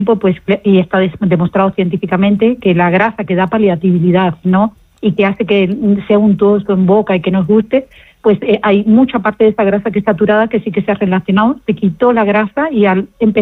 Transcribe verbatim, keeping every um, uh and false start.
pues y está demostrado científicamente que la grasa que da paliatividad, ¿no? Y que hace que sea untuoso en boca y que nos guste, pues eh, hay mucha parte de esta grasa que es saturada que sí que se ha relacionado, se quitó la grasa y al empezar